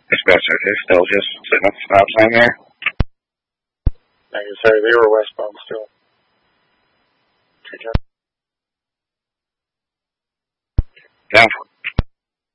Dispatcher, they're still just sitting at the stop sign there. Like I say, they were westbound still. Down for